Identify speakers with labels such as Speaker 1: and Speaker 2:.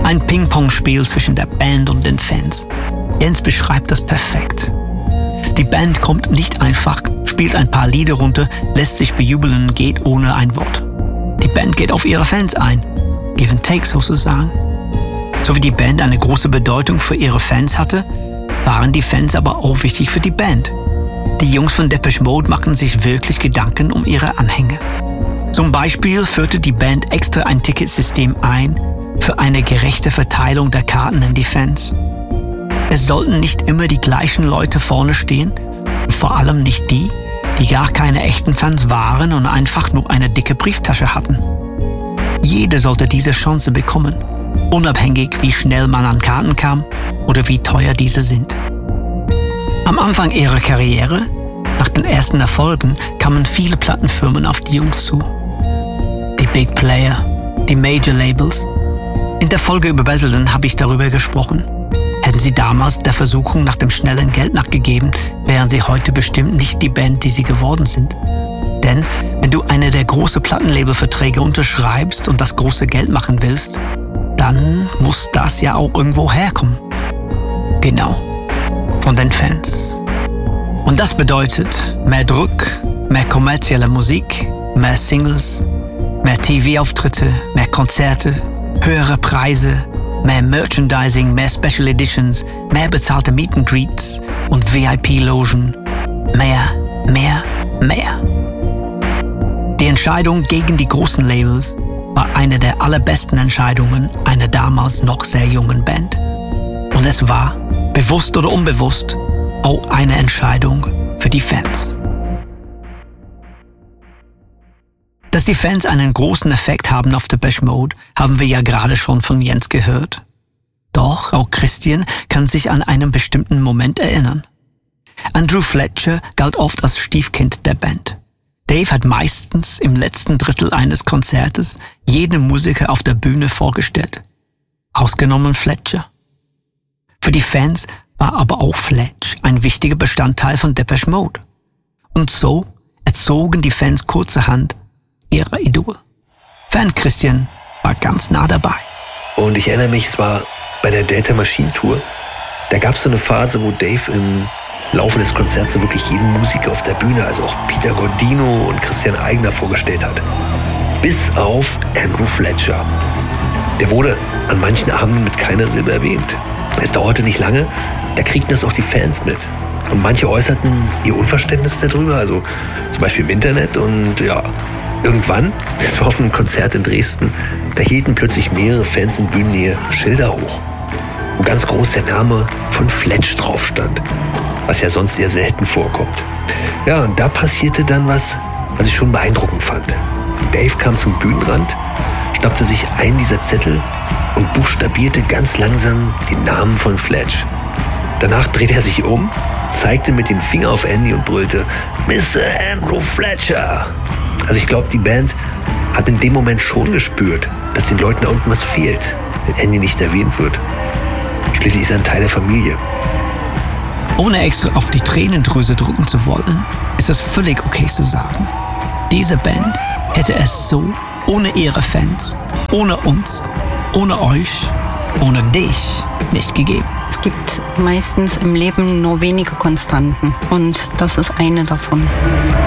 Speaker 1: Ein Ping-Pong-Spiel zwischen der Band und den Fans. Jens beschreibt das perfekt. Die Band kommt nicht einfach, spielt ein paar Lieder runter, lässt sich bejubeln und geht ohne ein Wort. Die Band geht auf ihre Fans ein. Give and take sozusagen. So wie die Band eine große Bedeutung für ihre Fans hatte, waren die Fans aber auch wichtig für die Band. Die Jungs von Depeche Mode machen sich wirklich Gedanken um ihre Anhänger. Zum Beispiel führte die Band extra ein Ticketsystem ein für eine gerechte Verteilung der Karten an die Fans. Es sollten nicht immer die gleichen Leute vorne stehen und vor allem nicht die, die gar keine echten Fans waren und einfach nur eine dicke Brieftasche hatten. Jeder sollte diese Chance bekommen, unabhängig wie schnell man an Karten kam oder wie teuer diese sind. Am Anfang ihrer Karriere, nach den ersten Erfolgen, kamen viele Plattenfirmen auf die Jungs zu. Die Big Player, die Major Labels. In der Folge über Basildon habe ich darüber gesprochen. Hätten sie damals der Versuchung nach dem schnellen Geld nachgegeben, wären sie heute bestimmt nicht die Band, die sie geworden sind. Denn wenn du eine der großen Plattenlabelverträge unterschreibst und das große Geld machen willst, dann muss das ja auch irgendwo herkommen. Genau, von den Fans. Und das bedeutet mehr Druck, mehr kommerzielle Musik, mehr Singles, mehr TV-Auftritte, mehr Konzerte, höhere Preise, mehr Merchandising, mehr Special Editions, mehr bezahlte Meet and Greets und VIP-Logen. Mehr. Die Entscheidung gegen die großen Labels war eine der allerbesten Entscheidungen einer damals noch sehr jungen Band. Und es war, bewusst oder unbewusst, auch eine Entscheidung für die Fans. Dass die Fans einen großen Effekt haben auf Depeche Mode, haben wir ja gerade schon von Jens gehört. Doch auch Christian kann sich an einen bestimmten Moment erinnern. Andrew Fletcher galt oft als Stiefkind der Band. Dave hat meistens im letzten Drittel eines Konzertes jeden Musiker auf der Bühne vorgestellt. Ausgenommen Fletcher. Für die Fans war aber auch Fletch ein wichtiger Bestandteil von Depeche Mode. Und so erzogen die Fans kurzerhand ihre Idol. Fan Christian war ganz nah dabei.
Speaker 2: Und ich erinnere mich, es war bei der Delta Machine Tour, da gab es so eine Phase, wo Dave im Laufe des Konzerts so wirklich jeden Musiker auf der Bühne, also auch Peter Gordino und Christian Eigner vorgestellt hat. Bis auf Andrew Fletcher. Der wurde an manchen Abenden mit keiner Silbe erwähnt. Es dauerte nicht lange, da kriegten das auch die Fans mit. Und manche äußerten ihr Unverständnis darüber, also zum Beispiel im Internet. Und ja, irgendwann, das war auf einem Konzert in Dresden, da hielten plötzlich mehrere Fans in Bühnennähe Schilder hoch, wo ganz groß der Name von Fletch drauf stand, was ja sonst eher selten vorkommt. Ja, und da passierte dann was ich schon beeindruckend fand. Dave kam zum Bühnenrand, schnappte sich einen dieser Zettel und buchstabierte ganz langsam den Namen von Fletch. Danach drehte er sich um, zeigte mit dem Finger auf Andy und brüllte: Mr. Andrew Fletcher! Also ich glaube, die Band hat in dem Moment schon gespürt, dass den Leuten da unten was fehlt, wenn Andy nicht erwähnt wird. Schließlich ist er ein Teil der Familie.
Speaker 1: Ohne extra auf die Tränendrüse drücken zu wollen, ist es völlig okay zu sagen. Diese Band hätte es so ohne ihre Fans, ohne uns, ohne euch, ohne dich nicht gegeben.
Speaker 3: Es gibt meistens im Leben nur wenige Konstanten und das ist eine davon.